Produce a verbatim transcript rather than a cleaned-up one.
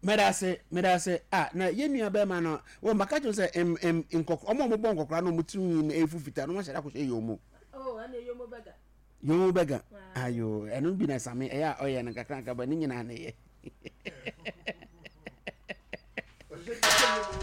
Medase, medase, ah, na yenu abema no, we makacho se em em inkokro, omo mo bon kokra no mutu ni efu fita no ma shara ko hye yomo. Oh, ana yomo bega. Yomo bega. Ayo, enu bi na same e ya oye na kakra ka ba ni nyina na ye.